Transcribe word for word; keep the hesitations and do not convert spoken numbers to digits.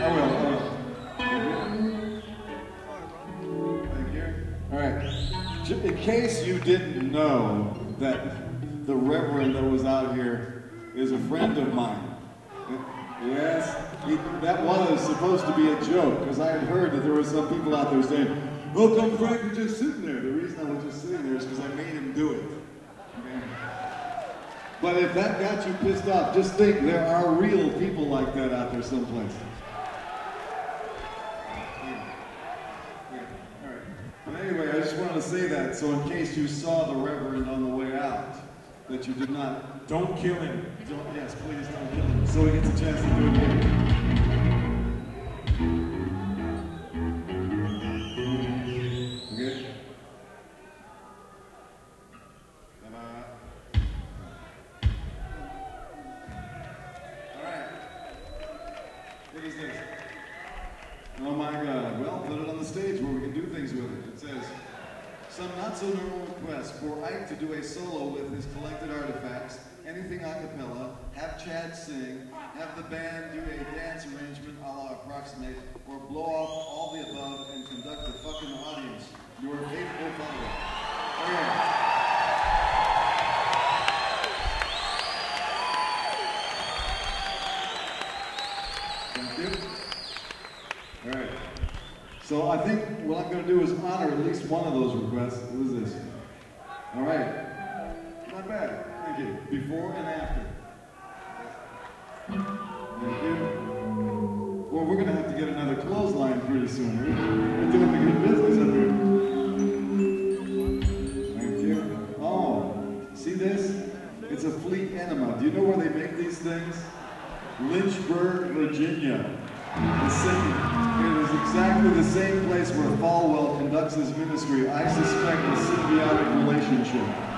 I will. I will. Thank you. All right. In case you didn't know that the Reverend that was out here is a friend of mine. Yes, he, that was supposed to be a joke, because I had heard that there were some people out there saying, "Well, come Frank was just sitting there." The reason I was just sitting there is because I made him do it. Okay? But if that got you pissed off, just think there are real people like that out there someplace. Yeah. Yeah. All right. But anyway, I just wanted to say that, so in case you saw the Reverend on the way out, that you did not... Don't kill him. Don't, yes, please don't kill him, so he gets a chance to do it again. Okay? Ta-da. All right. What is this? Oh my God. Well, put it on the stage where we can do things with it. It says, some not so normal requests for Ike to do a solo with his collected artifacts, anything a cappella, have Chad sing, have the band do a dance arrangement a la Approximate, or blow off all the above and conduct the fucking audience. Your faithful follower. Okay. Thank you. All right. So I think what I'm going to do is honor at least one of those requests. What is this? All right. Not bad. Thank you. Before and after. Thank you. Well, we're going to have to get another clothesline pretty soon. We're doing the good business up here. Thank you. Oh, see this? It's a Fleet Enema. Do you know where they make these things? Lynchburg, Virginia. The same, it is exactly the same place where Falwell conducts his ministry. I suspect a symbiotic relationship.